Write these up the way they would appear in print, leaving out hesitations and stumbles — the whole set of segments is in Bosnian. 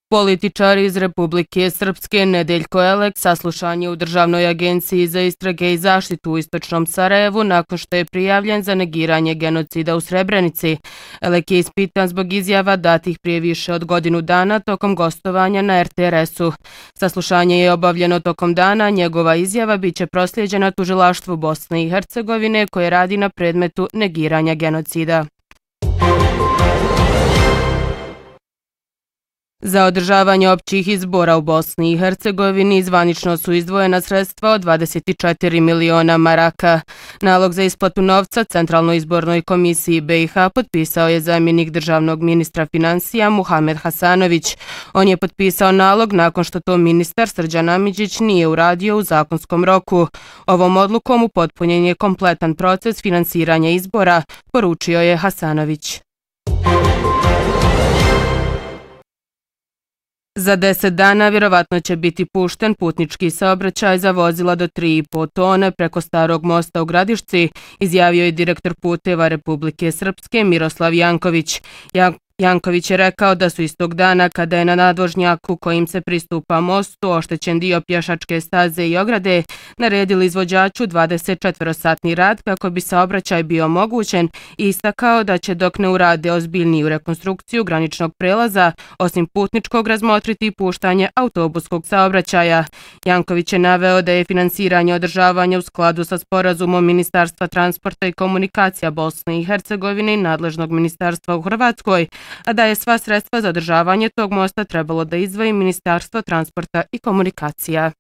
Političar iz Republike Srpske Nedeljko Elek saslušan je u Državnoj agenciji za istrage i zaštitu u Istočnom Sarajevu nakon što je prijavljen za negiranje genocida u Srebrenici. Elek je ispitan zbog izjava datih prije više od godinu dana tokom gostovanja na RTRS-u. Saslušanje je obavljeno tokom dana, njegova izjava biće proslijeđena tužilaštvu Bosne i Hercegovine koje radi na predmetu negiranja genocida. Za održavanje općih izbora u Bosni i Hercegovini zvanično su izdvojena sredstva od 24 miliona maraka. Nalog za isplatu novca Centralnoj izbornoj komisiji BiH potpisao je zamjenik državnog ministra financija Muhamed Hasanović. On je potpisao nalog nakon što to ministar Srđan Amidžić nije uradio u zakonskom roku. Ovom odlukom upotpunjen je kompletan proces finansiranja izbora, poručio je Hasanović. Za 10 dana vjerovatno će biti pušten putnički saobraćaj za vozila do 3,5 tone preko Starog mosta u Gradišci, izjavio je direktor puteva Republike Srpske Miroslav Janković. Janković je rekao da su istog dana kada je na nadvožnjaku kojim se pristupa mostu oštećen dio pješačke staze i ograde, naredili izvođaču 24-satni rad kako bi saobraćaj bio omogućen i istakao da će dok ne urade ozbiljniju rekonstrukciju graničnog prelaza, osim putničkog razmotriti i puštanje autobuskog saobraćaja. Janković je naveo da je finansiranje održavanja u skladu sa sporazumom Ministarstva transporta i komunikacija Bosne i Hercegovine i nadležnog ministarstva u Hrvatskoj, a da je sva sredstva za održavanje tog mosta trebalo da izdvoji Ministarstvo transporta i komunikacija.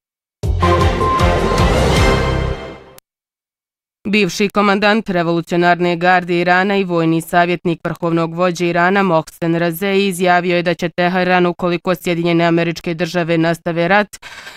Bivši komandant revolucionarne garde Irana i vojni savjetnik vrhovnog vođe Irana Mohsen Razei izjavio je da će Teheran, ukoliko Sjedinjene Američke Države nastave rat,